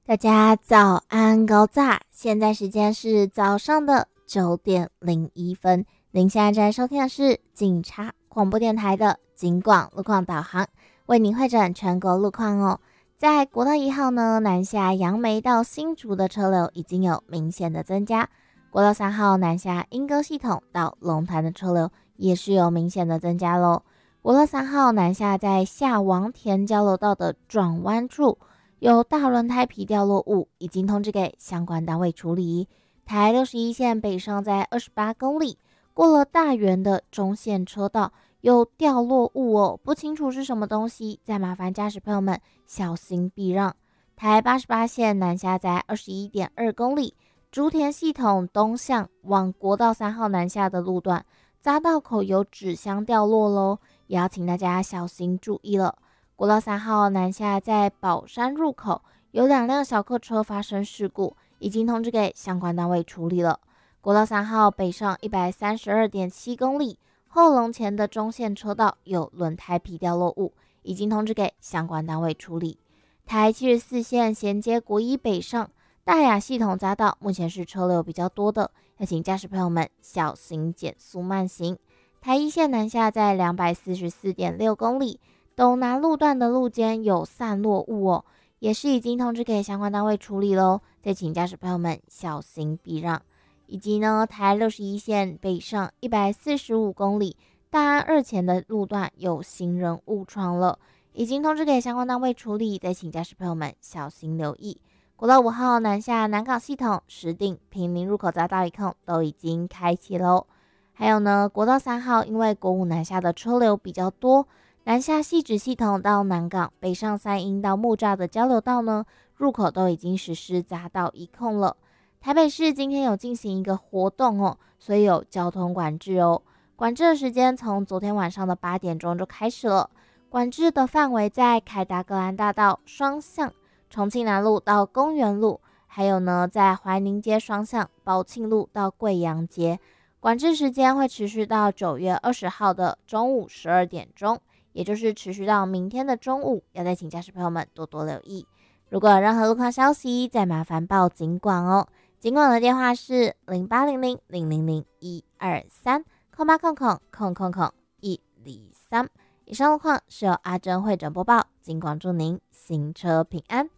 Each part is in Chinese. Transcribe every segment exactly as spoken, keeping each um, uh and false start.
大家早安高炸，现在时间是早上的九点零一分。您现在正在收听的是警察广播电台的警广路况导航，为您会诊全国路况哦。在国道一号呢，南下杨梅到新竹的车流已经有明显的增加。国道三号南下莺歌系统到龙潭的车流也是有明显的增加咯。国道三号南下在下王田交流道的转弯处有大轮胎皮掉落物，已经通知给相关单位处理。台六十一线北上在二十八公里，过了大园的中线车道有掉落物哦，不清楚是什么东西，再麻烦驾驶朋友们小心避让。台八十八线南下在二十一点二公里，竹田系统东向往国道三号南下的路段，匝道口有纸箱掉落咯，也要请大家小心注意了。国道三号南下在宝山入口有两辆小客车发生事故，已经通知给相关单位处理了。国道三号北上一百三十二点七公里，后龙前的中线车道有轮胎皮掉落物，已经通知给相关单位处理。台七十四线衔接国一北上大雅系统匝道目前是车流比较多的，要请驾驶朋友们小心减速慢行。台一线南下在两百四十四点六公里，斗南路段的路肩有散落物哦，也是已经通知给相关单位处理咯，再请驾驶朋友们小心避让。以及呢，台六十一线北上一百四十五公里，大安二前的路段有行人误闯了，已经通知给相关单位处理，再请驾驶朋友们小心留意。国道五号南下南港系统、石碇、平林入口匝道一控都已经开启咯。还有呢，国道三号因为国五南下的车流比较多，南下汐止系统到南港北上三鶯到木栅的交流道呢，入口都已经实施匝道一控了。台北市今天有进行一个活动哦，所以有交通管制哦。管制的时间从昨天晚上的八点钟就开始了，管制的范围在凯达格兰大道双向、重庆南路到公园路，还有呢在怀宁街双向、宝庆路到贵阳街。管制时间会持续到九月二十号的中午十二点钟，也就是持续到明天的中午，要再请驾驶朋友们多多留意。如果有任何路况消息，再麻烦报警管哦。警管的电话是零八零零零零零一二三空八空空空空空一零三。以上路况是由阿珍会诊播报，警管祝您行车平安。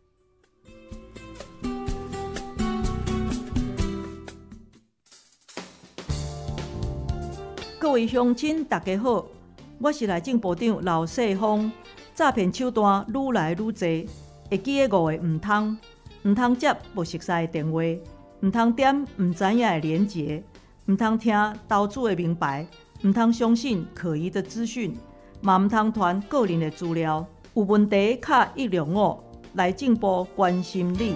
各位乡亲大家好，我是内政部长刘世芳。诈骗手段愈来愈多，会记得五个唔通：唔通接不熟悉的电话，唔通点唔知影的连结，唔通听投资的名牌，唔通相信可疑的资讯，嘛唔通传个人的资料。有问题卡一零五，内政部关心你。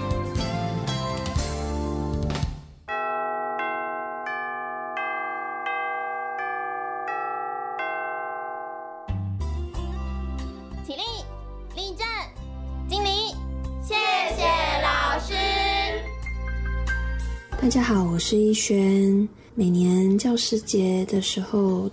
起立，立正，敬礼，谢谢老师。 大家好，我是一轩。每年教师节的时候，